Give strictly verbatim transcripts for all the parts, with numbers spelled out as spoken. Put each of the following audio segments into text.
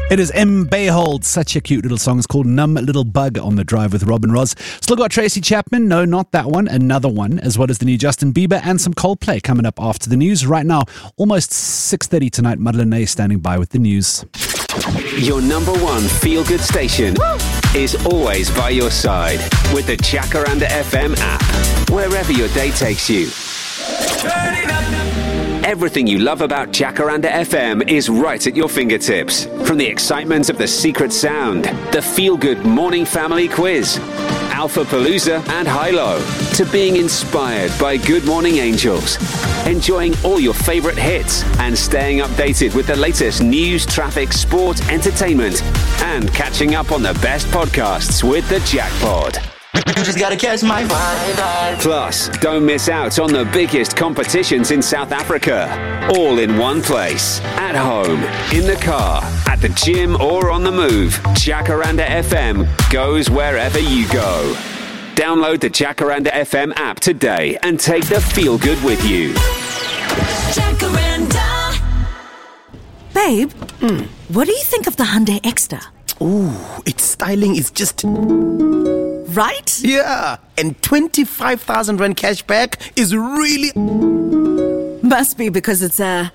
It is M. Bayhold, such a cute little song. It's called Numb Little Bug on the Drive with Robin Ross. Still got Tracy Chapman, no, not that one, another one, as well as the new Justin Bieber and some Coldplay coming up after the news. Right now, almost six thirty tonight, Madeleine standing by with the news. Your number one feel-good station Woo! Is always by your side with the Jacaranda F M app, wherever your day takes you. Turn it up. Everything you love about Jacaranda F M is right at your fingertips. From the excitement of the secret sound, the feel-good morning family quiz, Alpha Palooza and Hilo, to being inspired by Good Morning Angels, enjoying all your favorite hits and staying updated with the latest news, traffic, sport, entertainment, and catching up on the best podcasts with the Jackpod. You just gotta catch my vibe. Plus, don't miss out on the biggest competitions in South Africa. All in one place. At home, in the car, at the gym, or on the move. Jacaranda F M goes wherever you go. Download the Jacaranda F M app today and take the feel good with you. Jacaranda. Babe, mm. what do you think of the Hyundai Extra? Ooh, its styling is just... right? Yeah, and twenty-five thousand rand cash back is really... Must be because it's a...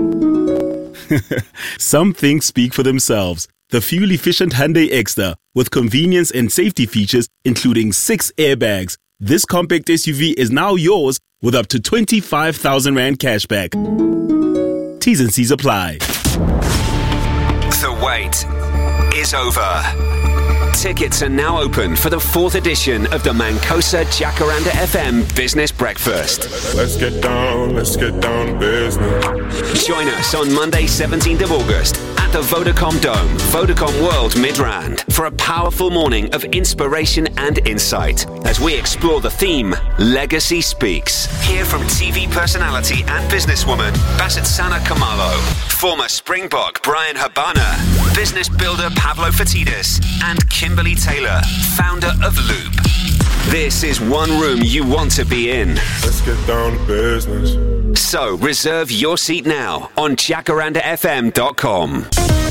Some things speak for themselves. The fuel-efficient Hyundai Extra, with convenience and safety features, including six airbags. This compact S U V is now yours with up to twenty-five thousand rand cash back. T's and C's apply. The wait is over. Tickets are now open for the fourth edition of the Mancosa Jacaranda F M Business Breakfast. Let's get down, let's get down to business. Join us on Monday, seventeenth of August at the Vodacom Dome, Vodacom World Midrand, for a powerful morning of inspiration and insight as we explore the theme, Legacy Speaks. Hear from T V personality and businesswoman Bassett Sana Kamalo, former Springbok Brian Habana, business builder Pablo Fatidis, and Kimberly Taylor, founder of Loop. This is one room you want to be in. Let's get down to business. So reserve your seat now on jacaranda f m dot com.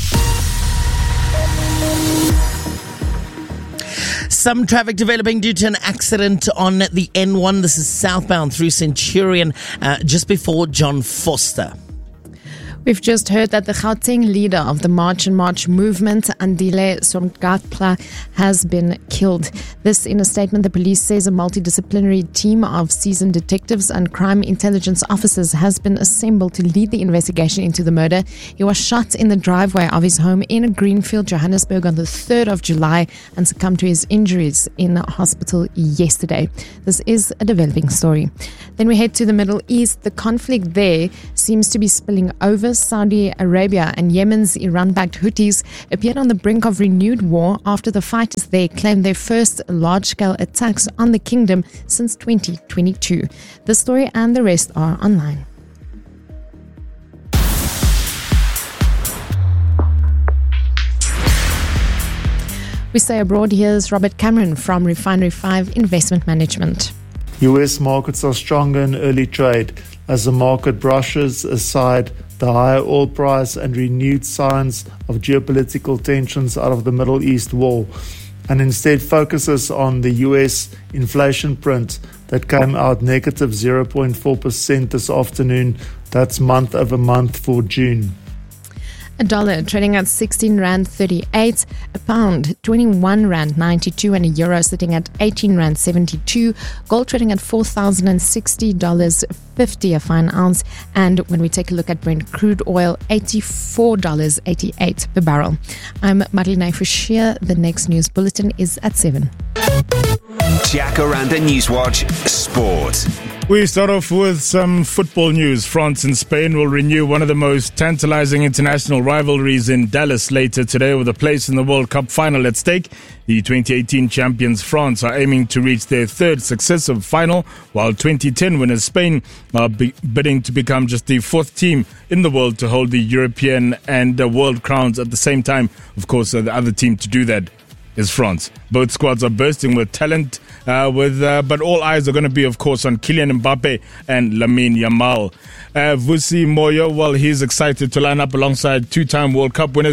Some traffic developing due to an accident on the N one. This is southbound through Centurion, uh, just before John Foster. We've just heard that the Gauteng leader of the March and March movement, Andile Somgatla, has been killed. This in a statement. The police says a multidisciplinary team of seasoned detectives and crime intelligence officers has been assembled to lead the investigation into the murder. He was shot in the driveway of his home in Greenfield, Johannesburg on the third of July and succumbed to his injuries in hospital yesterday. This is a developing story. Then we head to the Middle East. The conflict there seems to be spilling over. Saudi Arabia and Yemen's Iran-backed Houthis appeared on the brink of renewed war after the fighters there claimed their first large-scale attacks on the kingdom since twenty twenty-two. The story and the rest are online. We stay abroad. Here's Robert Cameron from Refinery five Investment Management. U S markets are stronger in early trade as the market brushes aside the higher oil price and renewed signs of geopolitical tensions out of the Middle East war, and instead focuses on the U S inflation print that came out negative zero point four percent this afternoon. That's month over month for June. A dollar trading at sixteen rand thirty-eight, a pound twenty-one rand ninety-two, and a euro sitting at eighteen rand seventy-two. Gold trading at four thousand sixty dollars fifty a fine ounce, and when we take a look at Brent crude oil, eighty-four dollars eighty-eight per barrel. I'm Madeleine Fischer. The next news bulletin is at seven. Jacaranda Newswatch Sport. We start off with some football news. France and Spain will renew one of the most tantalizing international rivalries in Dallas later today, with a place in the World Cup final at stake. The twenty eighteen champions France are aiming to reach their third successive final, while twenty ten winners Spain are be- bidding to become just the fourth team in the world to hold the European and uh, world crowns at the same time. Of course, uh, the other team to do that is France. Both squads are bursting with talent, uh, with uh, but all eyes are going to be, of course, on Kylian Mbappe and Lamine Yamal. Uh, Vusi Moyo, well, he's excited to line up alongside two-time World Cup winners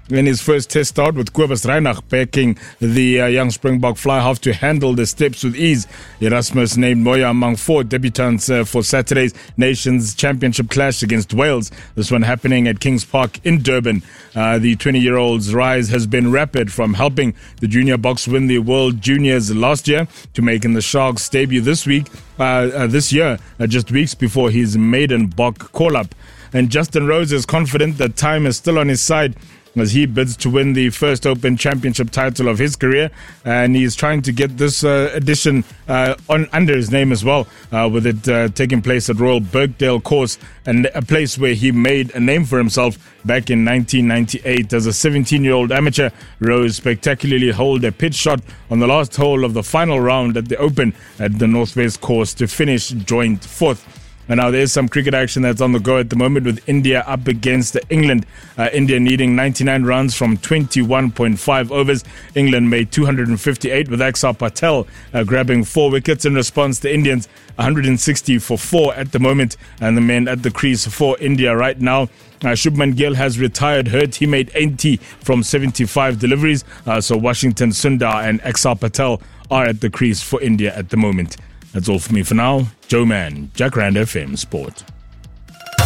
in his first test start with Kobus Reinach backing the uh, young Springbok fly half to handle the steps with ease. Erasmus named Moya among four debutants uh, for Saturday's Nations Championship clash against Wales. This one happening at Kings Park in Durban. Uh, the twenty-year-old's rise has been rapid, from helping the junior box win the World Juniors last year to making the Sharks' debut this week, uh, uh, this year, uh, just weeks before his maiden Bok call-up. And Justin Rose is confident that time is still on his side as he bids to win the first Open Championship title of his career, and he's trying to get this uh, edition uh, on under his name as well, uh, with it uh, taking place at Royal Birkdale Course, and a place where he made a name for himself back in nineteen ninety-eight. As a seventeen-year-old amateur, Rose spectacularly holed a pitch shot on the last hole of the final round at the Open at the Northwest Course to finish joint fourth. And now there's some cricket action that's on the go at the moment, with India up against England. Uh, India needing ninety-nine runs from twenty-one point five overs. England made two hundred fifty-eight, with Axar Patel uh, grabbing four wickets in response to Indians one hundred sixty for four at the moment. And the men at the crease for India right now. Uh, Shubman Gill has retired hurt. He made eighty from seventy-five deliveries. Uh, so Washington Sundar and Axar Patel are at the crease for India at the moment. That's all for me for now. Joe Mann, Jacaranda F M Sport.